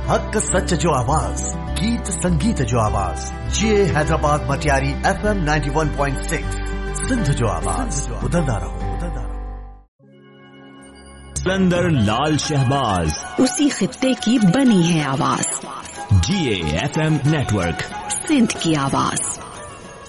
हक सच जो आवाज, गीत संगीत जो आवाज, ये हैदराबाद मटियारी FM 91.6 सिंध जो आवाज, बदलता रहो। सिकंदर लाल शहबाज, उसी खित्ते की बनी है आवाज। GA FM नेटवर्क, सिंध की आवाज।